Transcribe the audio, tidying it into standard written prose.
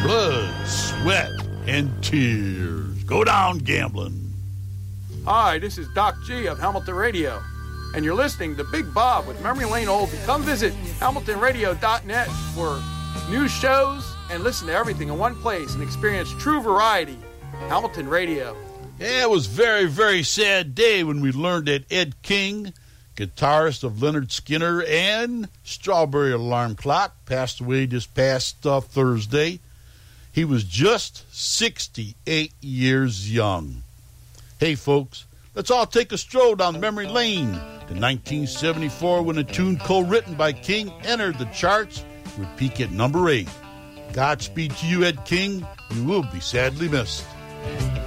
blood, sweat, and tears. Go down gambling. Hi, this is Doc G of Hamilton Radio, and you're listening to Big Bob with Memory Lane Oldie. Come visit HamiltonRadio.net for new shows and listen to everything in one place and experience true variety. Hamilton Radio. Yeah, it was very, very sad day when we learned that Ed King, guitarist of Lynyrd Skynyrd and Strawberry Alarm Clock, passed away this past Thursday. He was just 68 years young. Hey, folks, let's all take a stroll down memory lane to 1974 when a tune co-written by King entered the charts with peak at number 8. Godspeed to you, Ed King. You will be sadly missed.